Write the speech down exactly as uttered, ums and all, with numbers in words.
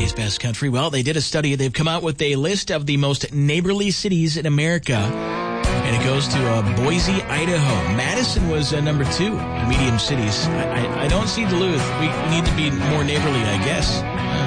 Today's Best Country. Well, they did a study. They've come out with a list of the most neighborly cities in America. And it goes to uh, Boise, Idaho. Madison was uh, number two in medium cities. I, I, I don't see Duluth. We need to be more neighborly, I guess.